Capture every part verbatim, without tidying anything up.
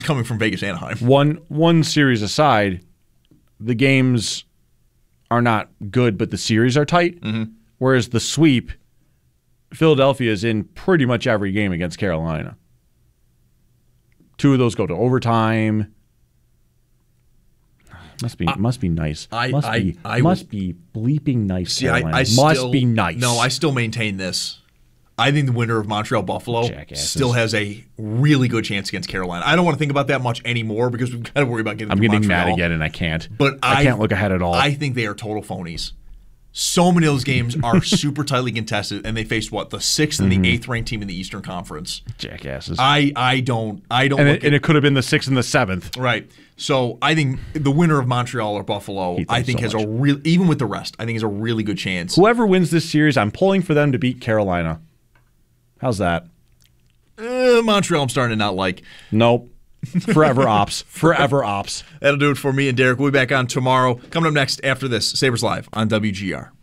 coming from Vegas Anaheim. One one series aside, the games are not good, but the series are tight. Mm-hmm. Whereas the sweep, Philadelphia is in pretty much every game against Carolina. Two of those go to overtime. Must be I, must be nice. I, must I, be I, must I, be bleeping nice. See, I, I must still, be nice. No, I still maintain this. I think the winner of Montreal Buffalo Jackasses. still has a really good chance against Carolina. I don't want to think about that much anymore because we've got to worry about getting. I'm to getting Montreal. mad again, and I can't. But I, I can't look ahead at all. I think they are total phonies. So many of those games are super tightly contested, and they faced what the sixth and mm-hmm. the eighth ranked team in the Eastern Conference. Jackasses. I I don't I don't. And look it, at, and it could have been the sixth and the seventh. Right. So I think the winner of Montreal or Buffalo, I think so has much. a real even with the rest, I think has a really good chance. Whoever wins this series, I'm pulling for them to beat Carolina. How's that? Uh, Montreal, I'm starting to not like. Nope. Forever ops. Forever ops. That'll do it for me and Derek. We'll be back on tomorrow. Coming up next after this, Sabres Live on W G R.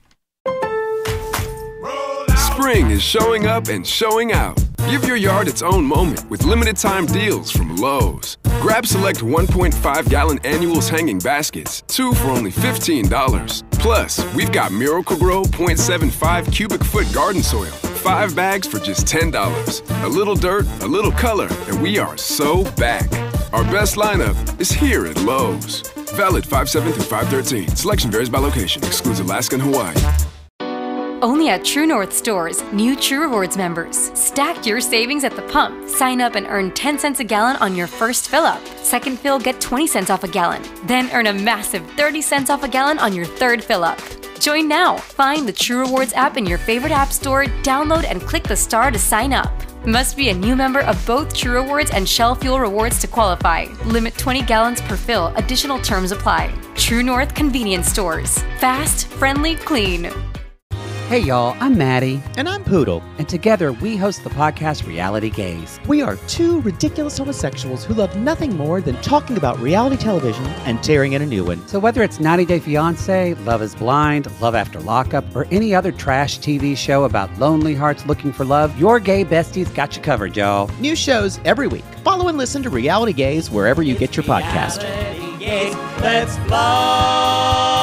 Spring is showing up and showing out. Give your yard its own moment with limited time deals from Lowe's. Grab select one point five gallon annuals hanging baskets, two for only fifteen dollars. Plus, we've got Miracle-Gro point seven five cubic foot garden soil, five bags for just ten dollars. A little dirt, a little color, and we are so back. Our best lineup is here at Lowe's. Valid five seven through five thirteen. Selection varies by location. Excludes Alaska and Hawaii. Only at True North stores, new True Rewards members. Stack your savings at the pump. Sign up and earn ten cents a gallon on your first fill up. Second fill, get twenty cents off a gallon. Then earn a massive thirty cents off a gallon on your third fill up. Join now. Find the True Rewards app in your favorite app store, download and click the star to sign up. Must be a new member of both True Rewards and Shell Fuel Rewards to qualify. Limit twenty gallons per fill. Additional terms apply. True North Convenience Stores. Fast, friendly, clean. Hey y'all, I'm Maddie. And I'm Poodle. And together we host the podcast Reality Gaze. We are two ridiculous homosexuals who love nothing more than talking about reality television and tearing in a new one. So whether it's ninety day fiancé, Love is Blind, Love After Lockup, or any other trash T V show about lonely hearts looking for love, your gay besties got you covered, y'all. New shows every week. Follow and listen to Reality Gaze wherever you get your podcast. Reality Gaze, let's love.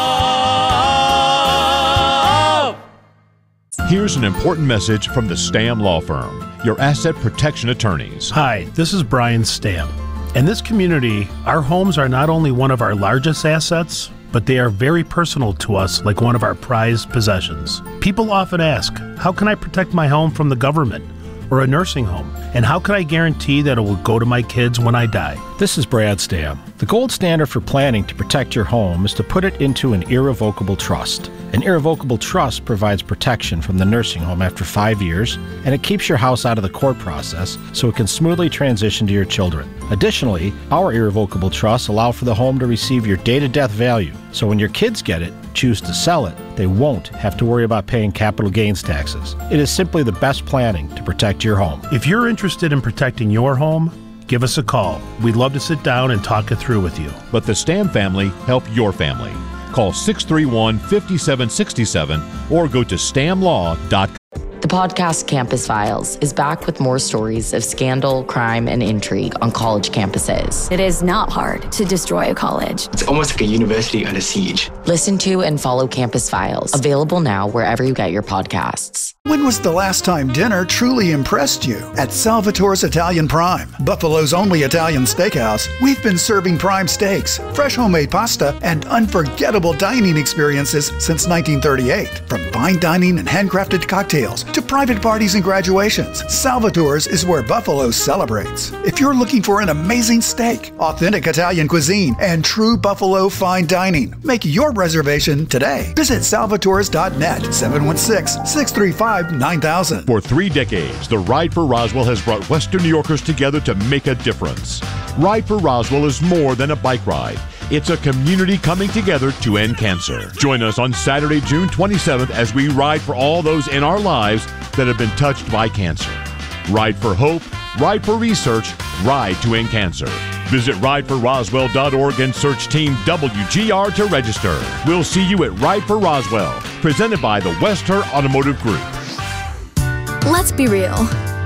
Here's an important message from the Stam Law Firm, your asset protection attorneys. Hi, this is Brian Stam. In this community, our homes are not only one of our largest assets, but they are very personal to us, like one of our prized possessions. People often ask, how can I protect my home from the government or a nursing home? And how can I guarantee that it will go to my kids when I die? This is Brad Stam. The gold standard for planning to protect your home is to put it into an irrevocable trust. An irrevocable trust provides protection from the nursing home after five years, and it keeps your house out of the court process so it can smoothly transition to your children. Additionally, our irrevocable trusts allow for the home to receive your day-to-death value, so when your kids get it, choose to sell it, they won't have to worry about paying capital gains taxes. It is simply the best planning to protect your home. If you're interested in protecting your home, give us a call. We'd love to sit down and talk it through with you. Let the Stam family help your family. Call six three one, five seven six seven or go to stam law dot com. The podcast Campus Files is back with more stories of scandal, crime, and intrigue on college campuses. It is not hard to destroy a college. It's almost like a university under siege. Listen to and follow Campus Files, available now wherever you get your podcasts. When was the last time dinner truly impressed you? At Salvatore's Italian Prime, Buffalo's only Italian steakhouse, we've been serving prime steaks, fresh homemade pasta, and unforgettable dining experiences since nineteen thirty-eight. From fine dining and handcrafted cocktails to private parties and graduations, Salvatore's is where Buffalo celebrates. If you're looking for an amazing steak, authentic Italian cuisine, and true Buffalo fine dining, make your reservation today. Visit salvatores dot net, seven one six, six three five, nine thousand. For three decades, the Ride for Roswell has brought Western New Yorkers together to make a difference. Ride for Roswell is more than a bike ride. It's a community coming together to end cancer. Join us on Saturday, June twenty-seventh as we ride for all those in our lives that have been touched by cancer. Ride for hope, ride for research, ride to end cancer. Visit ride for roswell dot org and search Team W G R to register. We'll see you at Ride for Roswell, presented by the West Her Automotive Group. Let's be real.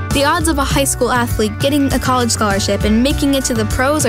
The odds of a high school athlete getting a college scholarship and making it to the pros